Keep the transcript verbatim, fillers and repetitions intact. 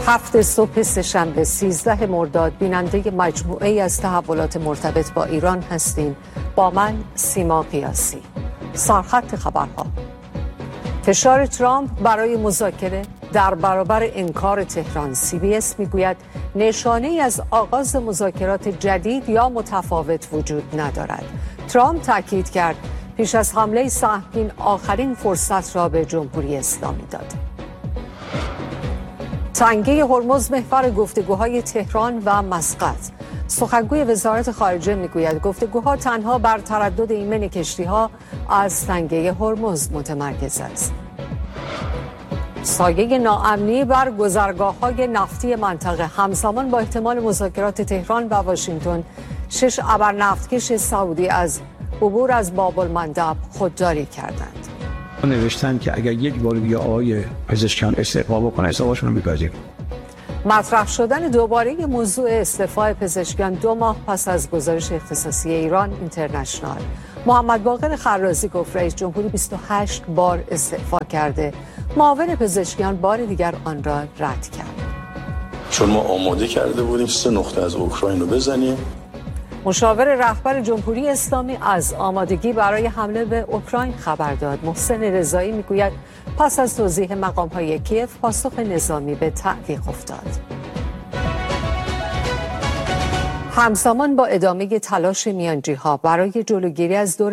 هفت صبح سه‌شنبه سیزده مرداد بیننده مجموعه از تحولات مرتبط با ایران هستیم. با من سیما قیاسی. سرخط خبرها: فشار ترامپ برای مذاکره در برابر انکار تهران. سی بی اس میگوید نشانه‌ای از آغاز مذاکرات جدید یا متفاوت وجود ندارد. ترامپ تاکید کرد پیش از حمله سهمگین آخرین فرصت را به جمهوری اسلامی داد. تنگه هرمز محور گفتگوهای تهران و مسقط. سخنگوی وزارت خارجه میگوید گفتگوها تنها بر تردد ایمن کشتی‌ها از تنگه هرمز متمرکز است. سایه ناامنی بر گذرگاه‌های نفتی منطقه همزمان با احتمال مذاکرات تهران و واشنگتن. شش ابرنفتکش سعودی از عبور از باب المندب خودداری کردند. نوشتن که اگر یک بار دیگه آقای پزشکیان استعفا بکنه حسابشون رو می‌پذیریم. مطرح شدن دوباره موضوع استعفای پزشکیان دو ماه پس از گزارش اختصاصی ایران اینترنشنال. محمد باقر خرازی گفت رئیس جمهوری بیست و هشت بار استعفا کرده. معاون پزشکیان بار دیگر آن را رد کرد. چون ما آماده کرده بودیم سه نقطه از اوکراین رو بزنیم. مشاور رهبر جمهوری اسلامی از آمادگی برای حمله به اوکراین خبر داد. محسن رضایی میگوید پس از توضیح مقام‌های کیف پاسخ نظامی به تعلیق افتاد. همزمان با ادامه تلاش میانجی‌ها برای جلوگیری از دور